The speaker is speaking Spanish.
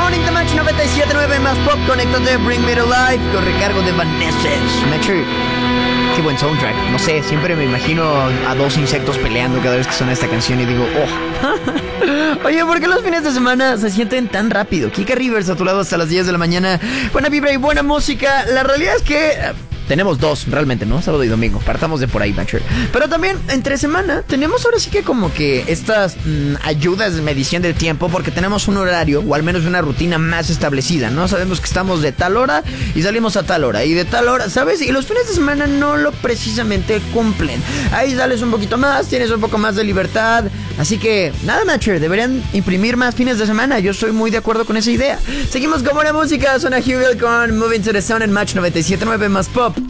Morning de Match 97.9 más pop. Conéctate, Bring Me to Life con recargo de Vanessa. Matcher, qué buen soundtrack. No sé, siempre me imagino a dos insectos peleando cada vez que suena esta canción y digo, oh. Oye, ¿por qué los fines de semana se sienten tan rápido? Kika Rivers a tu lado hasta las 10 de la mañana. Buena vibra y buena música. La realidad es que tenemos dos, realmente, ¿no? Sábado y domingo. Partamos de por ahí, Matcher. Pero también, entre semana, tenemos ahora sí que como que estas ayudas de medición del tiempo, porque tenemos un horario, o al menos una rutina más establecida, ¿no? Sabemos que estamos de tal hora y salimos a tal hora, y de tal hora, ¿sabes? Y los fines de semana no lo precisamente cumplen. Ahí sales un poquito más, tienes un poco más de libertad. Así que, nada, Matcher, deberían imprimir más fines de semana. Yo estoy muy de acuerdo con esa idea. Seguimos con buena música. Suena Hugel con Moving to the Sun en Match 97.9 más pop.